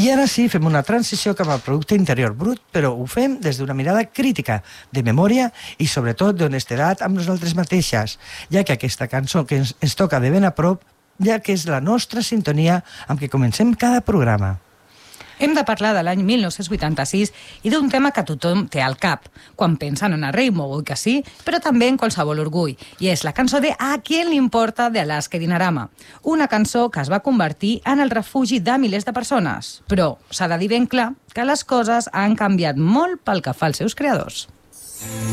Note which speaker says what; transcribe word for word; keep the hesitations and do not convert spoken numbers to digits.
Speaker 1: I ara sí, fem una transició cap al producte interior brut, però ho fem des d'una mirada crítica, de memòria i sobretot d'honestedat amb nosaltres mateixes, ja que aquesta cançó que ens, ens toca de ben a prop, ja que és la nostra sintonia amb què comencem cada programa.
Speaker 2: Hem de parlar de l'any mil nou-cents vuitanta-sis i d'un tema que tothom té al cap, quan pensa en una Rainbow, oi que sí, però també en qualsevol orgull, i és la cançó de A quién le importa de Alaska i Dinarama, una cançó que es va convertir en el refugi de milers de persones. Però s'ha de dir ben clar que les coses han canviat molt pel que fa als seus creadors.